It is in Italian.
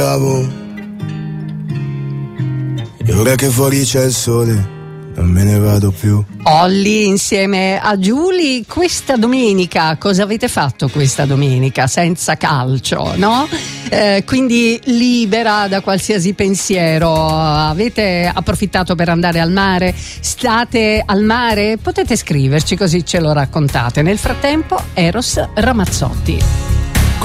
E ora che fuori c'è il sole non me ne vado più. Olli insieme a Giulia, questa domenica cosa avete fatto questa domenica? Senza calcio, no? Quindi libera da qualsiasi pensiero. Avete approfittato per andare al mare? State al mare? Potete scriverci così ce lo raccontate. Nel frattempo Eros Ramazzotti.